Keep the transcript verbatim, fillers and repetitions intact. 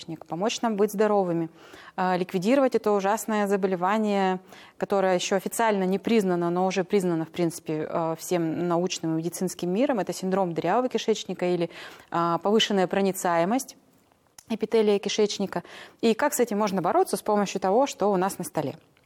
кишечник, помочь нам быть здоровыми, ликвидировать это ужасное заболевание, которое еще официально не признано, но уже признано, в принципе, всем научным и медицинским миром. Это синдром дырявого кишечника или повышенная проницаемость эпителия кишечника. И как с этим можно бороться? С помощью того, что у нас на столе.